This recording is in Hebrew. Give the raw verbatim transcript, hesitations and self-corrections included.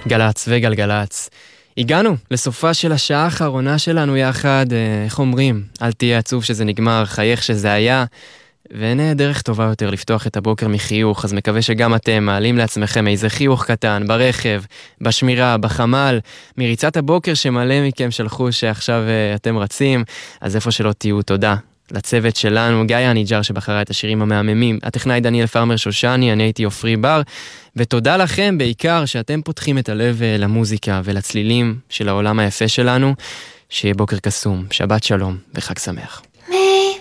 גלץ וגלגלץ. הגענו לסופה של השעה האחרונה שלנו יחד, איך אומרים? אל תהיה עצוב שזה נגמר, חייך שזה היה, ואין דרך טובה יותר לפתוח את הבוקר מחיוך, אז מקווה שגם אתם מעלים לעצמכם איזה חיוך קטן, ברכב, בשמירה, בחמל, מריצת הבוקר שמלא מכם שלחו שעכשיו אתם רצים, אז איפה שלא תהיו, תודה. לצוות שלנו, גיא הניג'ר שבחרה את השירים המהממים, הטכנאי דניאל פרמר שושני, אני הייתי אופרי בר, ותודה לכם בעיקר שאתם פותחים את הלב למוזיקה ולצלילים של העולם היפה שלנו, שיהיה בוקר קסום, שבת שלום וחג שמח.